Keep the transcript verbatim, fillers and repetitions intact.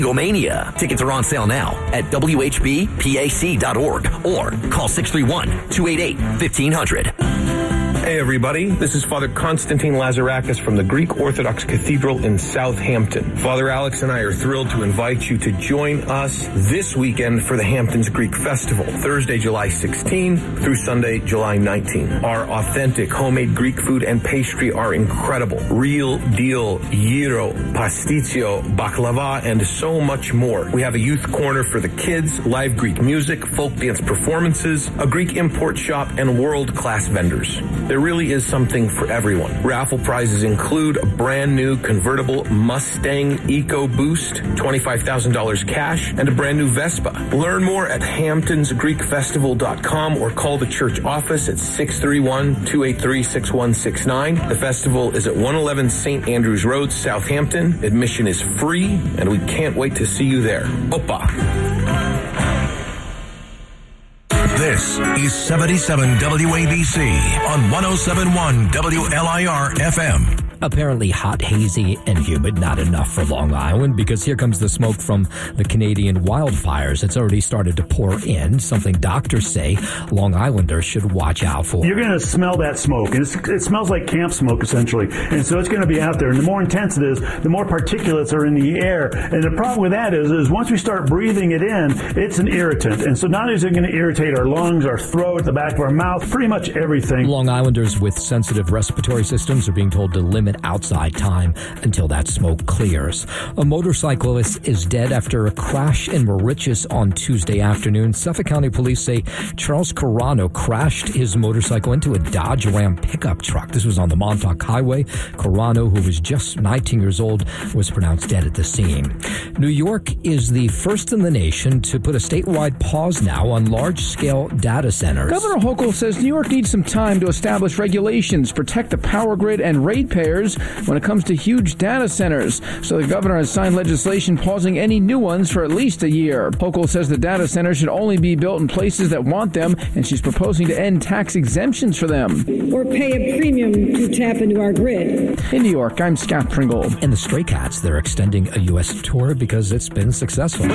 Mania. Tickets are on sale now at W H B P A C dot org or call six three one, two eight eight, fifteen hundred. Hey everybody, this is Father Constantine Lazarakis from the Greek Orthodox Cathedral in Southampton. Father Alex and I are thrilled to invite you to join us this weekend for the Hamptons Greek Festival, Thursday, July sixteenth through Sunday, July nineteenth. Our authentic homemade Greek food and pastry are incredible. Real deal gyro, pastitsio, baklava, and so much more. We have a youth corner for the kids, live Greek music, folk dance performances, a Greek import shop, and world-class vendors. There really is something for everyone. Raffle prizes include a brand new convertible Mustang EcoBoost, twenty-five thousand dollars cash, and a brand new Vespa. Learn more at hamptons greek festival dot com or call the church office at six three one, two eight three, six one six nine. The festival is at one eleven Saint Andrews Road, Southampton. Admission is free, and we can't wait to see you there. Opa! This is seventy-seven W A B C on one oh seven point one W L I R F M. Apparently hot, hazy, and humid, not enough for Long Island, because here comes the smoke from the Canadian wildfires. It's already started to pour in, something doctors say Long Islanders should watch out for. You're going to smell that smoke, and it's, it smells like camp smoke, essentially. And so it's going to be out there. And the more intense it is, the more particulates are in the air. And the problem with that is, is once we start breathing it in, it's an irritant. And so not only is it going to irritate our lungs, our throat, the back of our mouth, pretty much everything. Long Islanders with sensitive respiratory systems are being told to limit outside time until that smoke clears. A motorcyclist is dead after a crash in Mauritius on Tuesday afternoon. Suffolk County Police say Charles Carano crashed his motorcycle into a Dodge Ram pickup truck. This was on the Montauk Highway. Carano, who was just nineteen years old, was pronounced dead at the scene. New York is the first in the nation to put a statewide pause now on large-scale data centers. Governor Hochul says New York needs some time to establish regulations, protect the power grid and ratepayers when it comes to huge data centers. So the governor has signed legislation pausing any new ones for at least a year. Hochul says the data centers should only be built in places that want them, and she's proposing to end tax exemptions for them. Or pay a premium to tap into our grid. In New York, I'm Scott Pringle. And the Stray Cats, they're extending a U S tour because it's been successful.